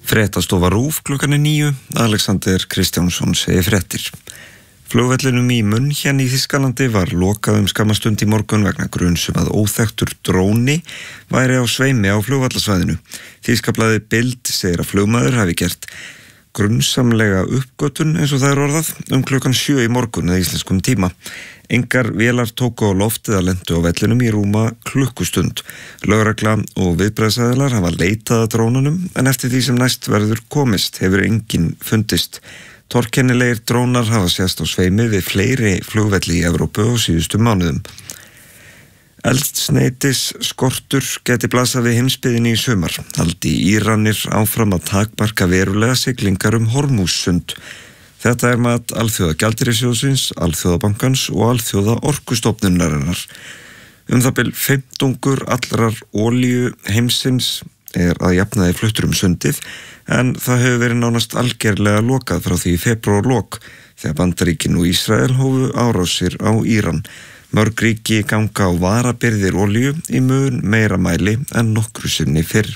Fréttastofa RÚV klukkan 9, Alexander Kristjánsson segir fréttir. Flugvellinum í München í Þýskalandi var lokað skamma stund í morgun vegna gruns að óþekktur dróni væri á sveimi á flugvallasvæðinu. Þýskablaðið Bild segir að flugmaður hafi gert grunnsamlega uppgötun eins og það orðað klukkan 7 í morgun eða íslenskum tíma. Engar vélar tóku á loftið að lentu á vellinum í rúma klukkustund. Lögregla og viðbragðsaðilar hafa leitað að drónunum en eftir því sem næst verður komist hefur enginn fundist. Torkennilegir drónar hafa sést á sveimi við fleiri flugvelli í Evrópu á síðustu mánuðum. Eldsneytis skortur geti blasað við heimsbyggðinni í sumar. Haldi Íranir áfram að takmarka verulega siglingar Hormúzsund. Þetta mat Alþjóðagjaldeyrissjóðsins, Alþjóðabankans og Alþjóðaorkustofnunarinnar. Það bil 15 allrar olíu heimsins að jafnaði fluttur sundið, en það hefur verið nánast algerlega lokað frá því í febrúarlok þegar Bandaríkin og Ísrael hófu árásir á Íran. Mörg ríki ganga á varabirgðir olíu í mun meira mæli en nokkru sinni fyrr.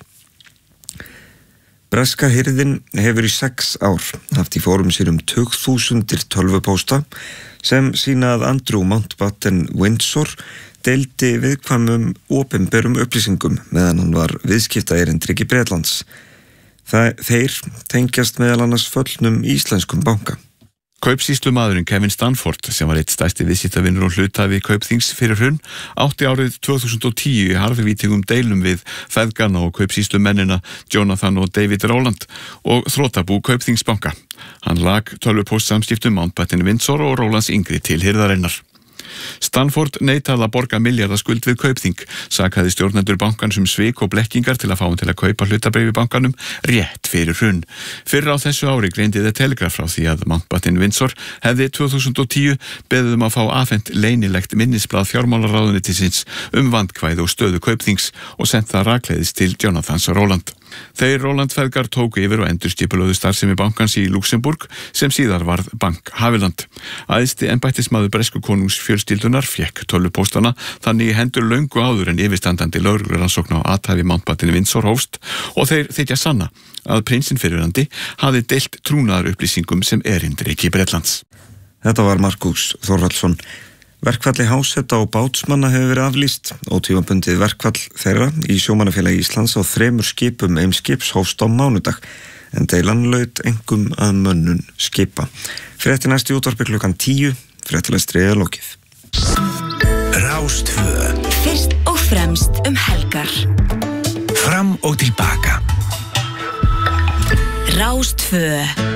Breska hirðin hefur í 6 ár haft í fórum sér 20.000 tölvupósta sem sýna að Andrew Mountbatten Windsor deildi viðkvæmum opinberum upplýsingum meðan hann var viðskiptaerindreki Bretlands. Þeir tengjast meðal annars föllnum íslenskum banka. Kaupsýslumaðurinn Kevin Stanford, sem var eitt stærsti viðskiptavinur og hluthafi Kaupþings fyrir hrun, átti árið 2010 í harðvítingum deilum við feðgana og kaupsýslumennina Jonathan og David Rowland og þrotabú Kaupþingsbanka. Hann lag tölvupóstsamskiptum Mountbatten Windsor og Rowlands yngri til hirðarinnar. Stanford neitaði að borga milljarðaskuld við Kaupþing, sakaði stjórnendur bankans svik og blekkingar til að fá hann til að kaupa hlutabréf í bankanum rétt fyrir hrun. Fyrr á þessu ári greindi The Telegraph frá því að Mountbatten Windsor hefði 2010 beðið að fá afhent leynilegt minnisblað fjármálaráðuneytisins vandkvæði og stöðu Kaupþings og sent það rakleiðis til Jonathans Rowland. Þeir Rowland feðgar tóku yfir og endurskipulögðu starfsemi bankans í Luxemburg sem síðar varð Bank Haviland. Æðsti embættismaður bresku konungs fjölskyldunar fékk tölvupóstana þannig í hendur löngu áður en yfirstandandi lögreglurannsókn á athæfi Mountbatten Windsor hófst og þeir þykja sanna að prinsinn fyrrverandi hafði deilt trúnaðarupplýsingum sem erindreki Bretlands. Þetta var Markus Þorvaldsson. Verkfalli háseta og bátsmanna hefur verið aflýst. Ótímabundið verkfall þeirra í Sjómannafélagi Íslands á 3 skipum Eimskips hófst á mánudag, en deilan laut engum að mönnun skipa. Fréttir næst í útvarpi klukkan 10, fréttilestri er lokið. Rás 2. Fyrst og fremst helgar. Fram og tilbaka. Rás 2.